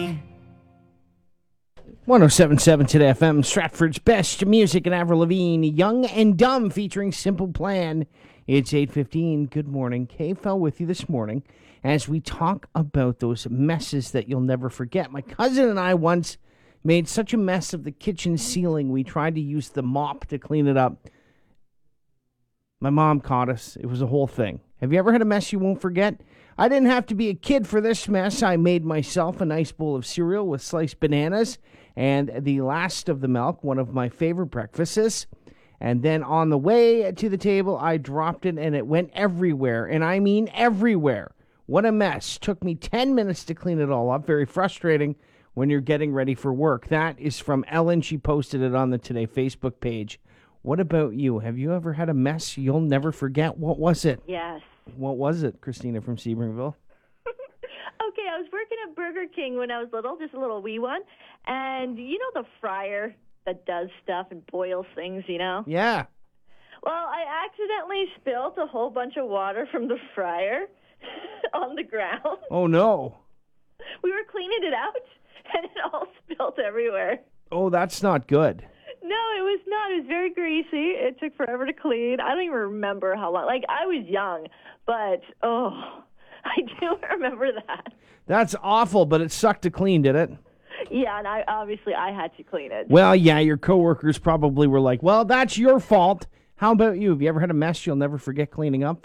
107.7 Today FM, Stratford's best music, and Avril Lavigne, Young and Dumb, featuring Simple Plan. It's 8:15. Good morning. Kay fell with you this morning as we talk about those messes that you'll never forget. My cousin and I once made such a mess of the kitchen ceiling, we tried to use the mop to clean it up. My mom caught us. It was a whole thing. Have you ever had a mess you won't forget? I didn't have to be a kid for this mess. I made myself a nice bowl of cereal with sliced bananas and the last of the milk, one of my favorite breakfasts. And then on the way to the table, I dropped it and it went everywhere. And I mean everywhere. What a mess. Took me 10 minutes to clean it all up. Very frustrating when you're getting ready for work. That is from Ellen. She posted it on the Today Facebook page. What about you? Have you ever had a mess you'll never forget? What was it? Yes. What was it, Christina from Sebringville? Okay, I was working at Burger King when I was little, just a little wee one. And you know the fryer that does stuff and boils things, you know? Yeah. Well, I accidentally spilled a whole bunch of water from the fryer on the ground. Oh, no. We were cleaning it out, and it all spilled everywhere. Oh, that's not good. No, it was not. It was very greasy. It took forever to clean. I don't even remember how long. Like, I was young, but, I do remember that. That's awful, but it sucked to clean, did it? Yeah, and I had to clean it. Well, yeah, your coworkers probably were like, well, that's your fault. How about you? Have you ever had a mess you'll never forget cleaning up?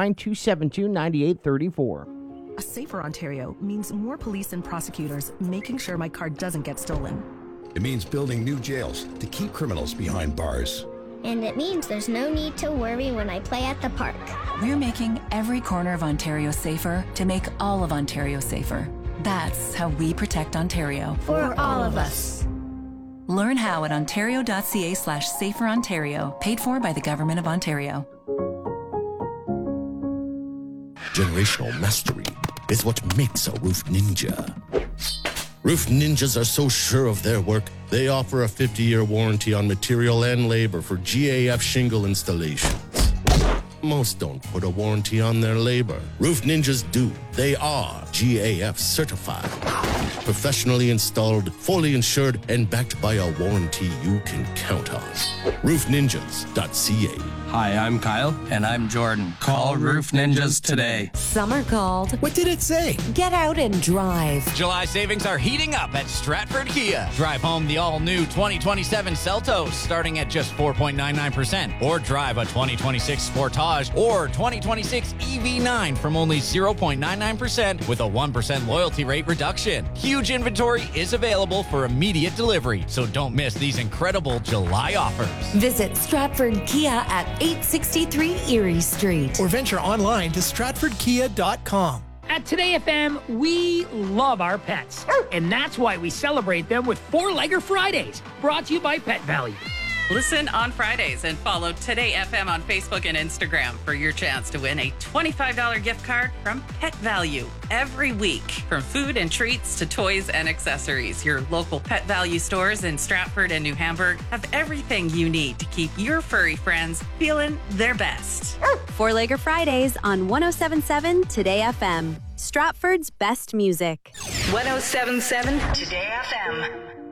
519-272-9834. A safer Ontario means more police and prosecutors making sure my car doesn't get stolen. It means building new jails to keep criminals behind bars. And it means there's no need to worry when I play at the park. We're making every corner of Ontario safer to make all of Ontario safer. That's how we protect Ontario. For all of us. Learn how at ontario.ca/saferontario, paid for by the Government of Ontario. Generational mastery is what makes a roof ninja. Roof ninjas are so sure of their work, they offer a 50-year warranty on material and labor for GAF shingle installations. Most don't put a warranty on their labor. Roof ninjas do. They are GAF certified. Professionally installed, fully insured, and backed by a warranty you can count on. RoofNinjas.ca. Hi, I'm Kyle. And I'm Jordan. Call Roof Ninjas today. Summer called. What did it say? Get out and drive. July savings are heating up at Stratford Kia. Drive home the all-new 2027 Seltos starting at just 4.99%. Or drive a 2026 Sportage or 2026 EV9 from only 0.99% with a 1% loyalty rate reduction. Huge inventory is available for immediate delivery, so don't miss these incredible July offers. Visit Stratford Kia at 863 Erie Street. Or venture online to stratfordkia.com. At Today FM, we love our pets. And that's why we celebrate them with Four-Legger Fridays, brought to you by Pet Value. Listen on Fridays and follow Today FM on Facebook and Instagram for your chance to win a $25 gift card from Pet Value every week. From food and treats to toys and accessories, your local Pet Value stores in Stratford and New Hamburg have everything you need to keep your furry friends feeling their best. Four-Legger Fridays on 107.7 Today FM. Stratford's best music. 107.7 Today FM.